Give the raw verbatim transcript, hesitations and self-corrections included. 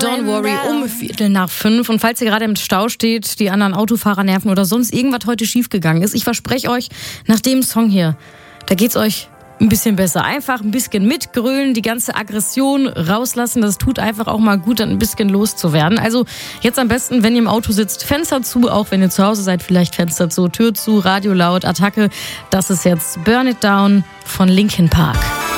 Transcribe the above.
Don't worry, um Viertel nach fünf. Und falls ihr gerade im Stau steht, die anderen Autofahrer nerven oder sonst irgendwas heute schiefgegangen ist, ich verspreche euch, nach dem Song hier, da geht's euch ein bisschen besser. Einfach ein bisschen mitgrölen, die ganze Aggression rauslassen. Das tut einfach auch mal gut, dann ein bisschen loszuwerden. Also jetzt am besten, wenn ihr im Auto sitzt, Fenster zu, auch wenn ihr zu Hause seid, vielleicht Fenster zu, Tür zu, Radio laut, Attacke. Das ist jetzt Burn It Down von Linkin Park.